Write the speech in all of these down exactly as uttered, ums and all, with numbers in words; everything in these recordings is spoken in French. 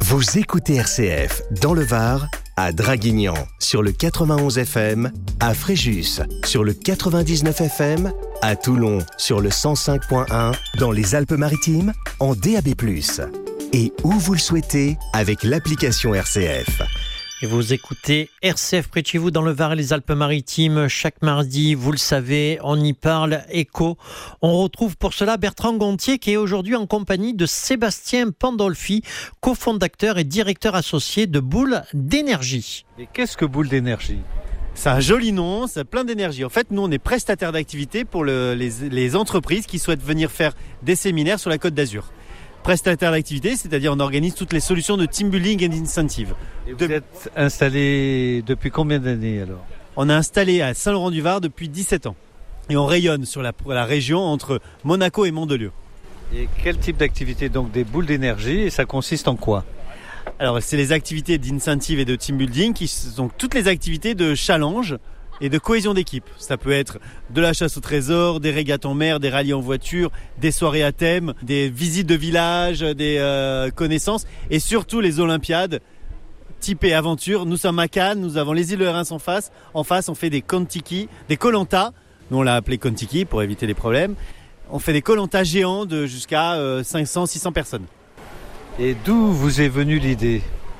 Vous écoutez R C F dans le Var, à Draguignan sur le quatre-vingt-onze F M, à Fréjus sur le quatre-vingt-dix-neuf F M, à Toulon sur le cent cinq virgule un, dans les Alpes-Maritimes en D A B plus, et où vous le souhaitez avec l'application R C F. Et vous écoutez R C F près de chez vous dans le Var et les Alpes-Maritimes. Chaque mardi, vous le savez, on y parle éco. On retrouve pour cela Bertrand Gontier qui est aujourd'hui en compagnie de Sébastien Pandolfi, cofondateur et directeur associé de Boule d'énergie. Et qu'est-ce que Boule d'énergie ? C'est un joli nom, c'est plein d'énergie. En fait, nous, on est prestataire d'activité pour le, les, les entreprises qui souhaitent venir faire des séminaires sur la Côte d'Azur. Prestataire d'activité, c'est-à-dire on organise toutes les solutions de team building et d'incentive. Et vous de... êtes installé depuis combien d'années alors ? On a installé à Saint-Laurent-du-Var depuis dix-sept ans. Et on rayonne sur la, la région entre Monaco et Mandelieu. Et quel type d'activité donc des boules d'énergie et ça consiste en quoi ? Alors c'est les activités d'incentive et de team building qui sont toutes les activités de challenge et de cohésion d'équipe. Ça peut être de la chasse au trésor, des régates en mer, des rallyes en voiture, des soirées à thème, des visites de village, des euh, connaissances et surtout les Olympiades typées aventure. Nous sommes à Cannes, nous avons les îles de Reims en face. En face, on fait des Kontiki, des Koh-Lanta. Nous on l'a appelé Kontiki pour éviter les problèmes. On fait des Koh-Lanta géants de jusqu'à euh, cinq cents à six cents personnes. Et d'où vous est venue l'idée ?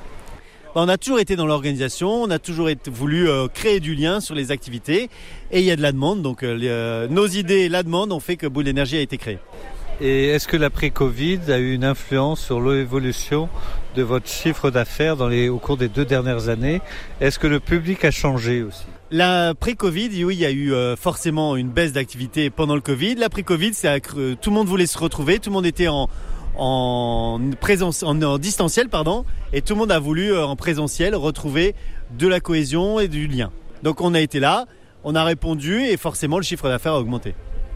On a toujours été dans l'organisation, on a toujours été, voulu euh, créer du lien sur les activités et il y a de la demande. Donc euh, les, euh, nos idées et la demande ont fait que Boule d'énergie a été créée. Et est-ce que l'après-Covid a eu une influence sur l'évolution de votre chiffre d'affaires dans les, au cours des deux dernières années ? Est-ce que le public a changé aussi ? L'après-Covid, oui, il y a eu euh, forcément une baisse d'activité pendant le Covid. L'après-Covid, c'est accru, tout le monde voulait se retrouver, tout le monde était en... En, présence, en, en distanciel pardon, et tout le monde a voulu euh, en présentiel retrouver de la cohésion et du lien. Donc on a été là, on a répondu et forcément le chiffre d'affaires a augmenté.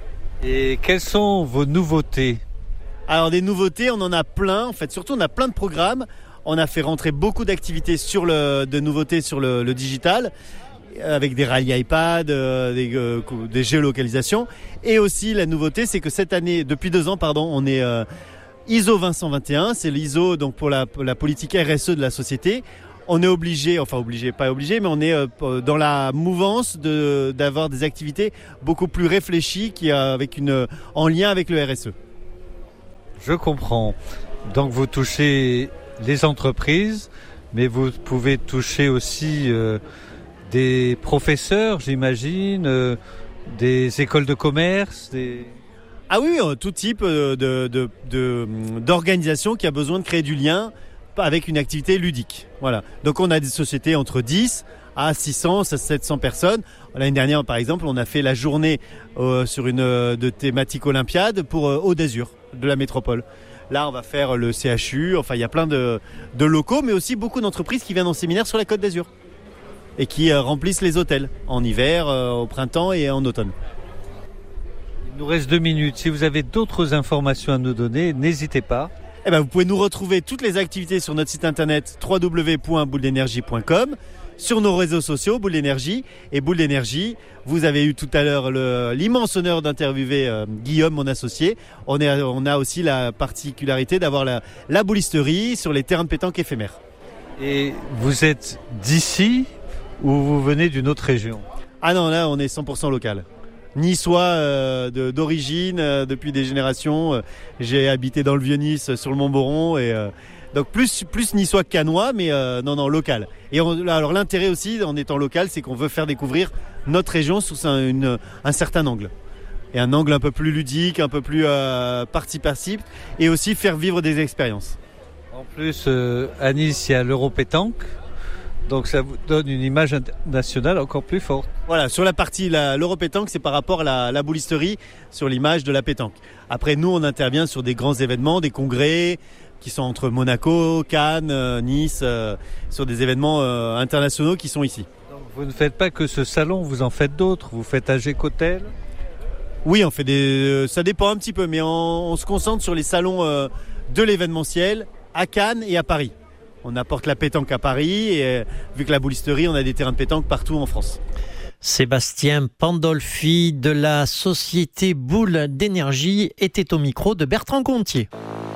Et quelles sont vos nouveautés ? Alors des nouveautés, on en a plein, en fait surtout on a plein de programmes. On a fait rentrer beaucoup d'activités sur le, de nouveautés sur le, le digital, avec des rallyes iPad, euh, des, euh, des géolocalisations. Et aussi la nouveauté, c'est que cette année, depuis deux ans, pardon, on est euh, I S O vingt vingt et un, c'est l'I S O donc pour la, pour la politique R S E de la société. On est obligé, enfin obligé, pas obligé, mais on est euh, dans la mouvance de, d'avoir des activités beaucoup plus réfléchies qui, euh, avec une, en lien avec le R S E. Je comprends. Donc vous touchez les entreprises, mais vous pouvez toucher aussi euh, des professeurs, j'imagine, euh, des écoles de commerce, des... Ah oui, tout type de, de, de, de, d'organisation qui a besoin de créer du lien avec une activité ludique. Voilà. Donc on a des sociétés entre dix à six cents, sept cents personnes. L'année dernière, par exemple, on a fait la journée euh, sur une euh, de thématique olympiade pour euh, Haut d'Azur, de la métropole. Là, on va faire le C H U. Enfin, il y a plein de, de locaux, mais aussi beaucoup d'entreprises qui viennent en séminaire sur la Côte d'Azur et qui euh, remplissent les hôtels en hiver, euh, au printemps et en automne. Il nous reste deux minutes. Si vous avez d'autres informations à nous donner, n'hésitez pas. Eh ben, vous pouvez nous retrouver toutes les activités sur notre site internet w w w point boule d'énergie point com, sur nos réseaux sociaux Boule d'énergie et Boule d'énergie. Vous avez eu tout à l'heure le, l'immense honneur d'interviewer euh, Guillaume, mon associé. On, est, on a aussi la particularité d'avoir la, la boulisterie sur les terrains de pétanque éphémères. Et vous êtes d'ici ou vous venez d'une autre région ? Ah non, là on est cent pour cent local. Niçois euh, de, d'origine euh, depuis des générations. Euh, j'ai habité dans le Vieux-Nice sur le Mont-Boron et euh, donc plus plus niçois que cannois, mais euh, non non local. Et on, alors l'intérêt aussi en étant local, c'est qu'on veut faire découvrir notre région sous un, une, un certain angle et un angle un peu plus ludique, un peu plus euh, participatif et aussi faire vivre des expériences. En plus, euh, à Nice, il y a l'Euro-Pétanque. Donc ça vous donne une image nationale encore plus forte. Voilà, sur la partie la, l'Euro-Pétanque, c'est par rapport à la, la boulisterie, sur l'image de la pétanque. Après, nous, on intervient sur des grands événements, des congrès qui sont entre Monaco, Cannes, euh, Nice, euh, sur des événements euh, internationaux qui sont ici. Donc vous ne faites pas que ce salon, vous en faites d'autres. Vous faites A G Cotel ? Oui, on fait des, ça dépend un petit peu, mais on, on se concentre sur les salons euh, de l'événementiel à Cannes et à Paris. On apporte la pétanque à Paris et euh, vu que la boulisterie, on a des terrains de pétanque partout en France. Sébastien Pandolfi de la société Boule d'énergie était au micro de Bertrand Gontier.